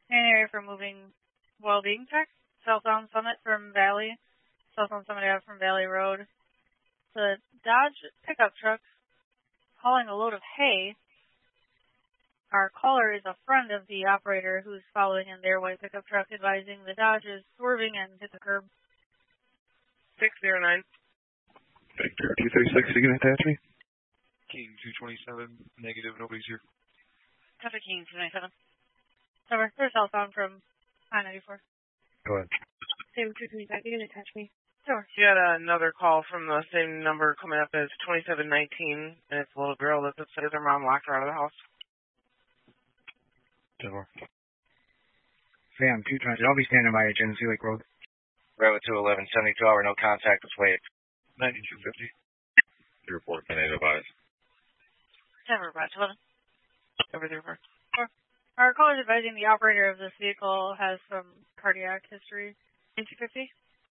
An area for moving well-being check. Southbound Summit from Valley. Southbound Summit Ave from Valley Road. The Dodge pickup truck hauling a load of hay. Our caller is a friend of the operator who's following in their white pickup truck, advising the Dodge is swerving and hit the curb. 609. Victor 236, you can attach me? King 227, negative, nobody's here. Copy King 297. Over. They're southbound from I-94. Go ahead. Same 235, you can attach me. Sure. You had another call from the same number coming up as 2719, and it's a little girl that says her mom locked her out of the house. Sam 220, I'll be standing by at Genesee Lake Road. Railroad 211, 72 hour, no contact, let's wait. 9250. Your report, can I advise? Denver, Brad 11. Over there, Mark. Our caller is advising the operator of this vehicle has some cardiac history. 9250.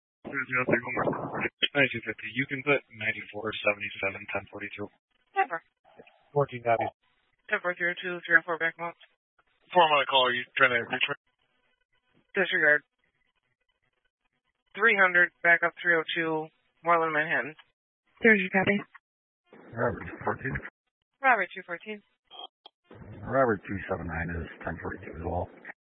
9250. You can put 94, 77, 1042. Denver. 14 copies. 1042, 304 back month. Before I'm on a call, are you trying to reach me? Disregard. 300, back up 302, Moreland, Manhattan. There's your copy. Robert 214. Robert 214. Robert 279 is 1042 as well.